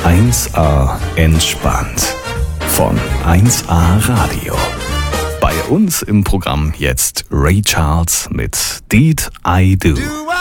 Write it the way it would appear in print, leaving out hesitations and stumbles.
1A entspannt von 1A Radio. Bei uns im Programm jetzt Ray Charles mit Did I Do.